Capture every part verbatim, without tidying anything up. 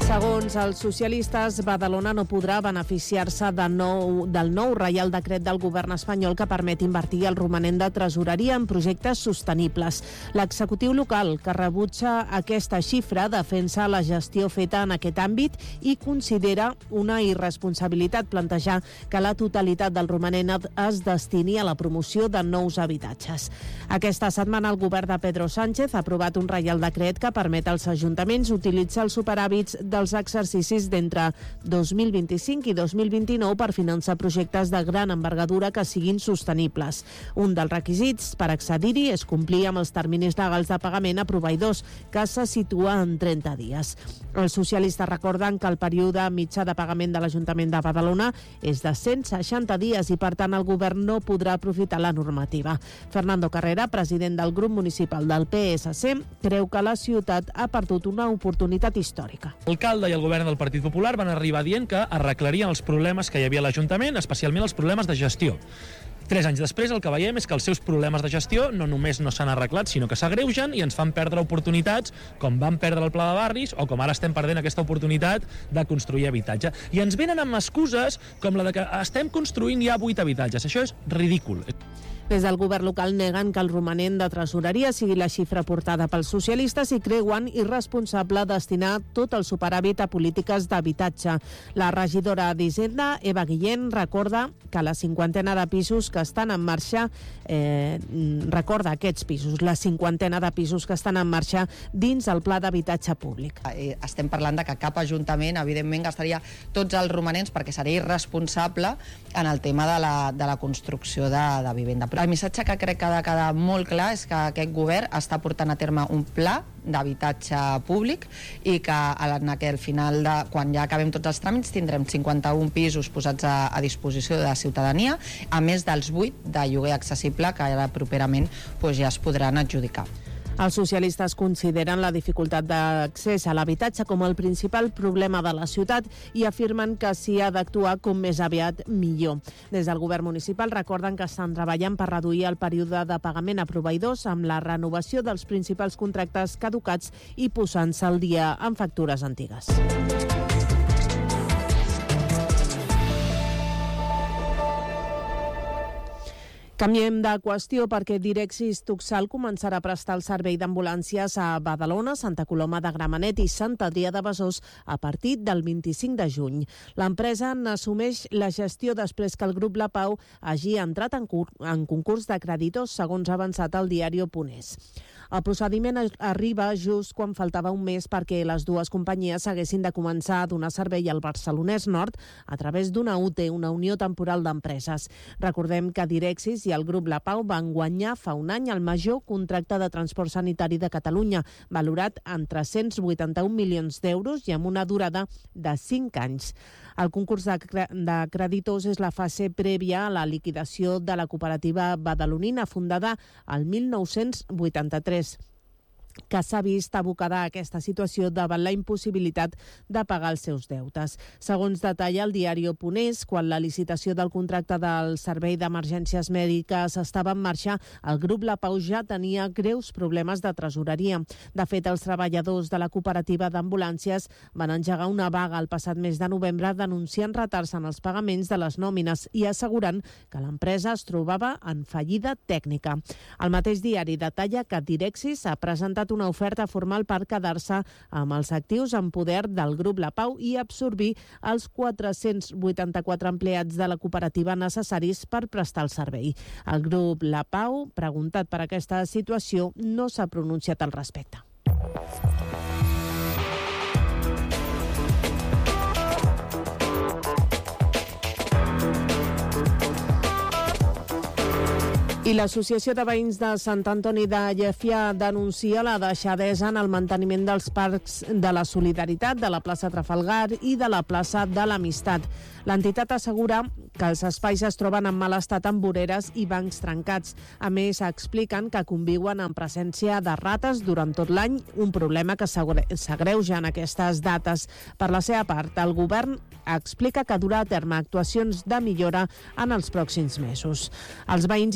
Segons els socialistes, Badalona no podrà beneficiar-se de nou, del nou Reial Decret del govern espanyol que permet invertir el romanent de tresoreria en projectes sostenibles. L'executiu local, que rebutja aquesta xifra, defensa la gestió feta en aquest àmbit i considera una irresponsabilitat plantejar que la totalitat del romanent es destini a la promoció de nous habitatges. Aquesta setmana el govern de Pedro Sánchez ha aprovat un Reial Decret que permet als ajuntaments utilitzar els superàvits dels exercicis d'entre dos mil vint-i-cinc i dos mil vint-i-nou per finançar projectes de gran envergadura que siguin sostenibles. Un dels requisits per accedir-hi és complir amb els terminis legals de pagament a proveïdors, que se situa en trenta dies. Els socialistes recorden que el període mitjà de pagament de l'Ajuntament de Badalona és de cent seixanta dies i, per tant, el govern no podrà aprofitar la normativa. Fernando Carrera, president del grup municipal del P S C, creu que la ciutat ha perdut una oportunitat històrica. L'alcalde i el govern del Partit Popular van arribar dient que arreglarien els problemes que hi havia a l'Ajuntament, especialment els problemes de gestió. Tres anys després el que veiem és que els seus problemes de gestió no només no s'han arreglat, sinó que s'agreugen i ens fan perdre oportunitats com vam perdre el Pla de Barris o com ara estem perdent aquesta oportunitat de construir habitatge. I ens venen amb excuses com la de que estem construint ja vuit habitatges. Això és ridícul. Des del govern local neguen que el romanent de tresoreria sigui la xifra portada pels socialistes i creuen irresponsable destinar tot el superàvit a polítiques d'habitatge. La regidora d'Hisenda, Eva Guillén, recorda que la cinquantena de pisos que estan en marxa, eh, recorda aquests pisos, la cinquantena de pisos que estan en marxa dins el pla d'habitatge públic. Eh, estem parlant de que cap ajuntament, evidentment, gastaria tots els romanents perquè seria irresponsable en el tema de la, de la construcció de, de vivenda. El missatge que crec que ha de quedar molt clar és que aquest govern està portant a terme un pla d'habitatge públic i que en aquell final, de, quan ja acabem tots els tràmits, tindrem cinquanta-un pisos posats a, a disposició de la ciutadania, a més dels vuit de lloguer accessible que ara properament doncs, ja es podran adjudicar. Els socialistes consideren la dificultat d'accés a l'habitatge com el principal problema de la ciutat i afirmen que s'hi ha d'actuar com més aviat millor. Des del govern municipal recorden que estan treballant per reduir el període de pagament a proveïdors amb la renovació dels principals contractes caducats i posant-se al dia amb factures antigues. Canviem de qüestió perquè Direxis Tuxal començarà a prestar el servei d'ambulàncies a Badalona, Santa Coloma de Gramenet i Sant Adrià de Besòs a partir del vint-i-cinc de juny. L'empresa n'assumeix la gestió després que el grup La Pau hagi entrat en, en concurs de creditors, segons ha avançat el diari Ponés. El procediment arriba just quan faltava un mes perquè les dues companyies haguessin de començar a donar servei al Barcelonès Nord a través d'una U T, una Unió Temporal d'Empreses. Recordem que Direxis i el grup La Pau van guanyar fa un any el major contracte de transport sanitari de Catalunya, valorat en tres-cents vuitanta-un milions d'euros i amb una durada de cinc anys. El concurs de, cre de creditors és la fase prèvia a la liquidació de la cooperativa badalonina, fundada el mil nou-cents vuitanta-tres. Que s'ha vist abocada a aquesta situació davant la impossibilitat de pagar els seus deutes. Segons detalla el diari Ponés, quan la licitació del contracte del Servei d'Emergències Mèdiques estava en marxa, el grup La Pau ja tenia greus problemes de tresoreria. De fet, els treballadors de la cooperativa d'ambulàncies van engegar una vaga el passat mes de novembre denunciant retards en els pagaments de les nòmines i assegurant que l'empresa es trobava en fallida tècnica. El mateix diari detalla que Direxis ha presentat una oferta formal per quedar-se amb els actius en poder del grup La Pau i absorbir els quatre-cents vuitanta-quatre empleats de la cooperativa necessaris per prestar el servei. El grup La Pau, preguntat per aquesta situació, no s'ha pronunciat al respecte. I l'Associació de Veïns de Sant Antoni de Llefià denuncia la deixadesa en el manteniment dels parcs de la Solidaritat, de la plaça Trafalgar i de la plaça de l'Amistat. L'entitat assegura que els espais es troben en mal estat amb voreres i bancs trencats. A més, expliquen que conviuen en presència de rates durant tot l'any, un problema que s'agreuja en aquestes dates. Per la seva part, el govern explica que durà a terme actuacions de millora en els pròxims mesos. Els veïns i veïnes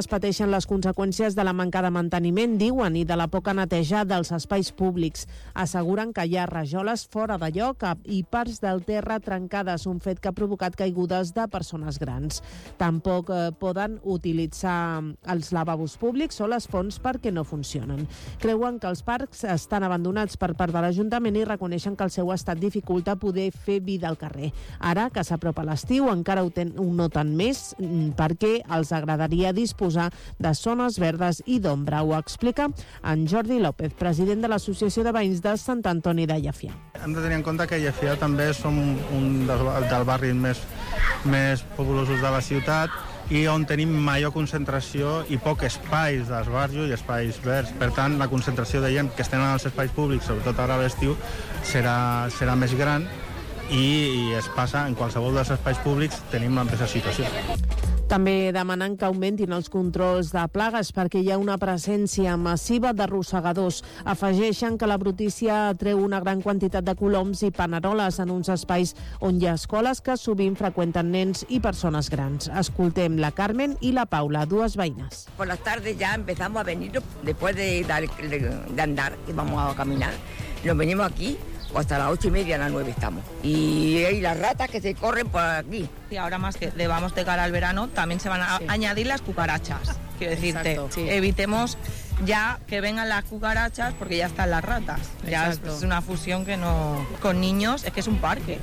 persones pateixen les conseqüències de la manca de manteniment, diuen, i de la poca neteja dels espais públics. Asseguren que hi ha rajoles fora de lloc i parts del terra trencades, un fet que ha provocat caigudes de persones grans. Tampoc eh, poden utilitzar els lavabos públics o les fonts perquè no funcionen. Creuen que els parcs estan abandonats per part de l'Ajuntament i reconeixen que el seu estat dificulta poder fer vida al carrer. Ara que s'apropa l'estiu encara ho, ten, ho noten més perquè els agradaria disposar de zones verdes i d'ombra. Ho explica en Jordi López, president de l'Associació de Veïns de Sant Antoni de Llefià. Hem de tenir en compte que Llefià també som un dels, dels barris més, més populosos de la ciutat i on tenim major concentració i poc espais d'esbarjo i espais verds. Per tant, la concentració de gent que estem als espais públics, sobretot ara a l'estiu, serà, serà més gran i, i es passa en qualsevol dels espais públics tenim la mateixa situació. També demanen que augmentin els controls de plagues perquè hi ha una presència massiva d'arrossegadors. Afegeixen que la brutícia treu una gran quantitat de coloms i paneroles en uns espais on hi ha escoles que sovint freqüenten nens i persones grans. Escoltem la Carmen i la Paula, dues veïnes. Por las tardes ya empezamos a venir, después de, de, de andar, que vamos a caminar, nos venimos aquí, o hasta las ocho y media, a las nueve estamos. Y hay las ratas que se corren por aquí. Y ahora más que le vamos de cara al verano, también se van a sí. añadir las cucarachas. Quiero decirte, Exacto, sí. evitemos ya que vengan las cucarachas porque ya están las ratas. Ya es, es una fusión que no... Con niños es que es un parque.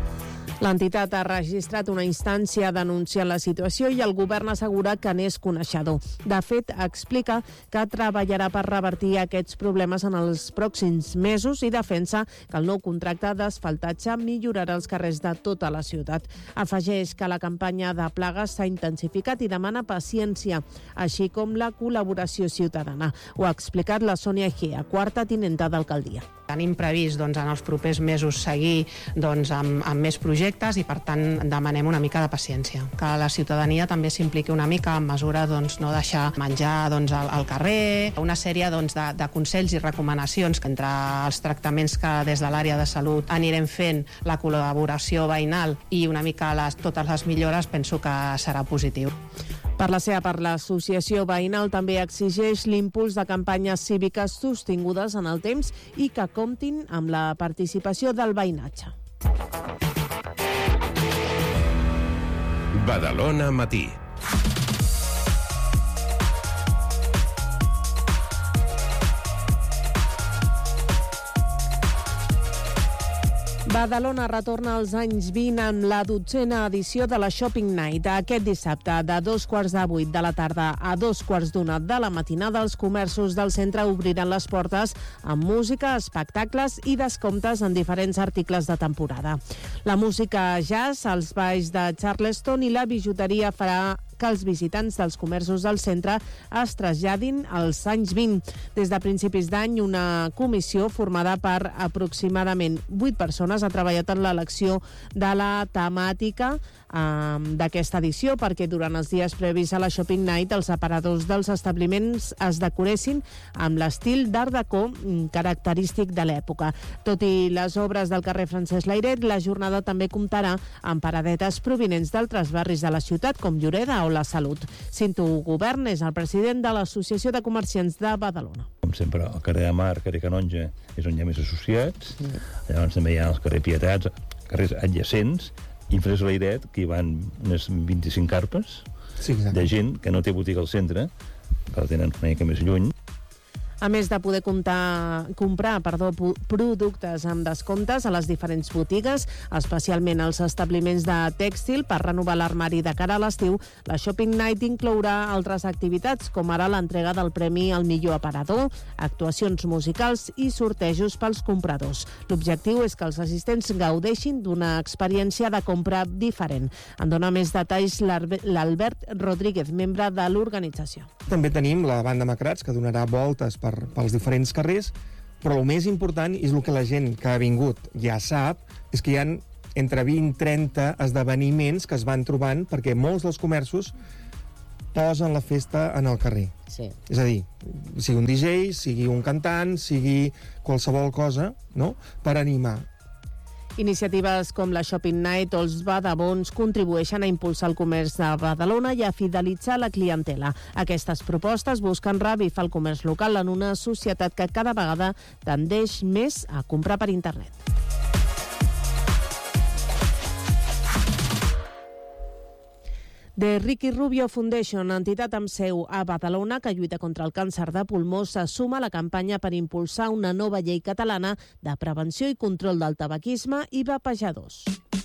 L'entitat ha registrat una instància denunciant la situació i el govern assegura que n'és coneixedor. De fet, explica que treballarà per revertir aquests problemes en els pròxims mesos i defensa que el nou contracte d'asfaltatge millorarà els carrers de tota la ciutat. Afegeix que la campanya de plagues s'ha intensificat i demana paciència, així com la col·laboració ciutadana. Ho ha explicat la Sònia Egea, quarta tinenta d'alcaldia. Tenim previst doncs, en els propers mesos seguir doncs, amb, amb més projectes i, per tant, demanem una mica de paciència. Que la ciutadania també s'impliqui una mica en mesura doncs, no deixar menjar doncs, al, al carrer, una sèrie doncs, de, de consells i recomanacions que entre els tractaments que des de l'àrea de salut anirem fent, la col·laboració veïnal i una mica les, totes les millores, penso que serà positiu. Per la seva part, l'associació veïnal també exigeix l'impuls de campanyes cíviques sostingudes en el temps i que comptin amb la participació del veïnatge. Badalona Matí. Badalona retorna als anys vint amb la dotzena edició de la Shopping Night. Aquest dissabte, de dos quarts de vuit de la tarda a dos quarts d'una de la matinada, els comerços del centre obriran les portes amb música, espectacles i descomptes en diferents articles de temporada. La música jazz, els balls de Charleston i la bijuteria farà que els visitants dels comerços del centre es traslladin als anys vint. Des de principis d'any, una comissió formada per aproximadament vuit persones ha treballat en l'elecció de la temàtica eh, d'aquesta edició perquè durant els dies previs a la Shopping Night els aparadors dels establiments es decoressin amb l'estil d'art déco característic de l'època. Tot i les obres del carrer Francesc Layret, la jornada també comptarà amb paradetes provinents d'altres barris de la ciutat com Lloreda o la Salut. Cinto Govern és el president de l'Associació de Comerciants de Badalona. Com sempre, el carrer de Mar, carrer Canonja, és on hi ha més associats. Mm. Llavors també hi ha els carrer Pietats, carrers adjacents, i Francesc Layret, que hi van unes vint-i-cinc carpes sí, de gent que no té botiga al centre, que la tenen una mica més lluny. A més de poder comptar, comprar perdó, productes amb descomptes a les diferents botigues, especialment als establiments de tèxtil, per renovar l'armari de cara a l'estiu, la Shopping Night inclourà altres activitats, com ara l'entrega del premi al millor aparador, actuacions musicals i sortejos pels compradors. L'objectiu és que els assistents gaudeixin d'una experiència de compra diferent. En dona més detalls l'Albert Rodríguez, membre de l'organització. També tenim la banda Macrats, que donarà voltes per Per, pels diferents carrers, però el més important és el que la gent que ha vingut ja sap, és que hi ha entre vint i trenta esdeveniments que es van trobant perquè molts dels comerços posen la festa en el carrer. Sí. És a dir, sigui un D J, sigui un cantant, sigui qualsevol cosa, no?, per animar. Iniciatives com la Shopping Night o els Badabons contribueixen a impulsar el comerç de Badalona i a fidelitzar la clientela. Aquestes propostes busquen revifar el comerç local en una societat que cada vegada tendeix més a comprar per internet. The Ricky Rubio Foundation, entitat amb seu a Badalona que lluita contra el càncer de pulmó, se suma a la campanya per impulsar una nova llei catalana de prevenció i control del tabaquisme i vapejadors.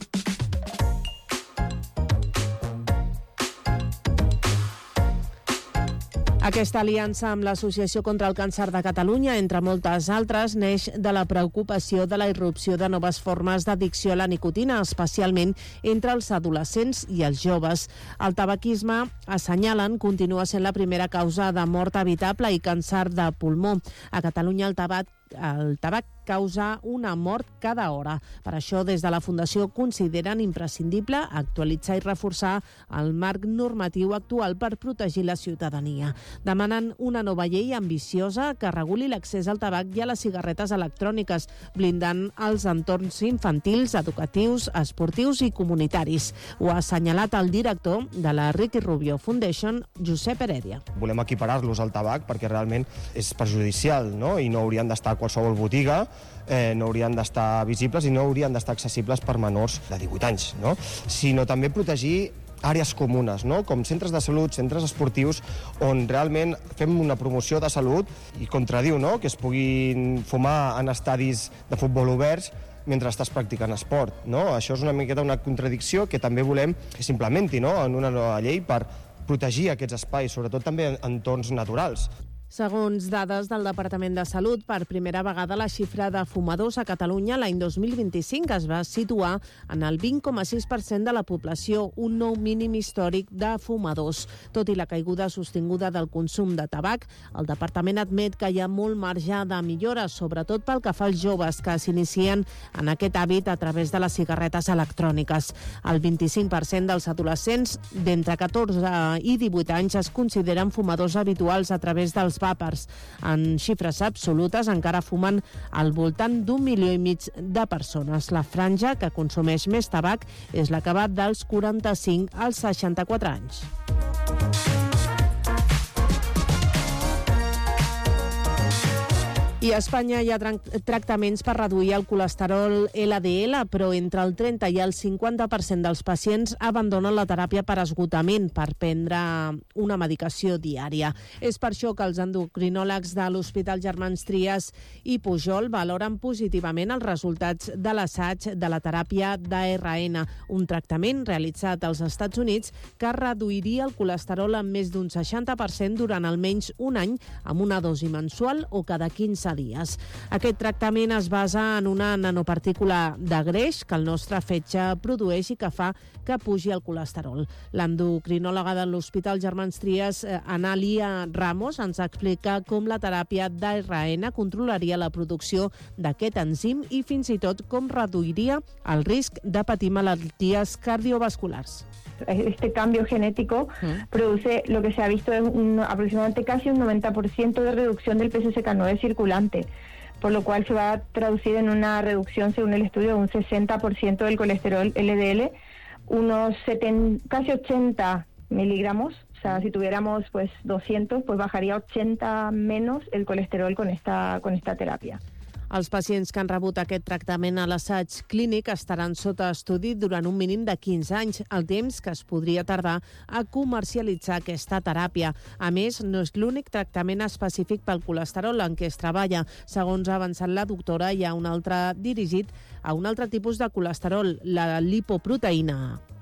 Aquesta aliança amb l'Associació contra el Càncer de Catalunya, entre moltes altres, neix de la preocupació de la irrupció de noves formes d'addicció a la nicotina, especialment entre els adolescents i els joves. El tabaquisme, assenyalen, continua sent la primera causa de mort evitable i càncer de pulmó. A Catalunya el tabac El tabac causa una mort cada hora. Per això, des de la Fundació consideren imprescindible actualitzar i reforçar el marc normatiu actual per protegir la ciutadania. Demanen una nova llei ambiciosa que reguli l'accés al tabac i a les cigarretes electròniques, blindant els entorns infantils, educatius, esportius i comunitaris. Ho ha assenyalat el director de la Ricky Rubio Foundation, Josep Heredia. Volem equiparar-los al tabac perquè realment és perjudicial, no? I no haurien d'estar a qualsevol botiga, eh, no haurien d'estar visibles i no haurien d'estar accessibles per menors de divuit anys, no? Sinó també protegir àrees comunes, no? Com centres de salut, centres esportius, on realment fem una promoció de salut i contradiu, no? Que es puguin fumar en estadis de futbol oberts mentre estàs practicant esport, no? Això és una miqueta una contradicció que també volem que s'implementi, no? En una nova llei per protegir aquests espais, sobretot també en entorns naturals. Segons dades del Departament de Salut, per primera vegada la xifra de fumadors a Catalunya l'any dos mil vint-i-cinc es va situar en el vint coma sis per cent de la població, un nou mínim històric de fumadors. Tot i la caiguda sostinguda del consum de tabac, el Departament admet que hi ha molt marge de millora, sobretot pel que fa als joves que s'inicien en aquest hàbit a través de les cigarretes electròniques. El vint-i-cinc per cent dels adolescents d'entre catorze i divuit anys es consideren fumadors habituals a través dels vàpers. En xifres absolutes encara fumen al voltant d'un milió i mig de persones. La franja que consumeix més tabac és la que va dels quaranta-cinc als seixanta-quatre anys. I a Espanya hi ha tractaments per reduir el colesterol L D L, però entre el trenta i el cinquanta per cent dels pacients abandonen la teràpia per esgotament, per prendre una medicació diària. És per això que els endocrinòlegs de l'Hospital Germans Trias i Pujol valoren positivament els resultats de l'assaig de la teràpia d'A R N, un tractament realitzat als Estats Units que reduiria el colesterol en més d'un seixanta per cent durant almenys un any amb una dosi mensual o cada quinze dies. Aquest tractament es basa en una nanopartícula de greix que el nostre fetge produeix i que fa que pugi el colesterol. L'endocrinòloga de l'Hospital Germans Trias, Anàlia Ramos, ens explica com la teràpia d'A R N controlaria la producció d'aquest enzim i fins i tot com reduiria el risc de patir malalties cardiovasculars. Este cambio genético ¿Mm? produce lo que se ha visto es un, aproximadamente casi un noventa por ciento de reducción del P C S K nueve circulante, por lo cual se va a traducir en una reducción, según el estudio, de un sesenta por ciento del colesterol L D L, unos setenta, casi ochenta miligramos. O sea, si tuviéramos pues doscientos, pues bajaría ochenta menos el colesterol con esta, con esta terapia. Els pacients que han rebut aquest tractament a l'assaig clínic estaran sota estudi durant un mínim de quinze anys, el temps que es podria tardar a comercialitzar aquesta teràpia. A més, no és l'únic tractament específic pel colesterol en què es treballa. Segons ha avançat la doctora, hi ha un altre dirigit a un altre tipus de colesterol, la lipoproteïna A.